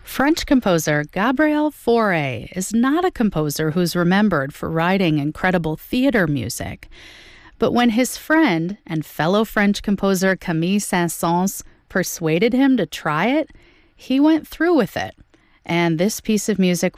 French composer Gabriel Fauré is not a composer who's remembered for writing incredible theater music. But when his friend and fellow French composer Camille Saint-Saëns persuaded him to try it, he went through with it. And this piece of music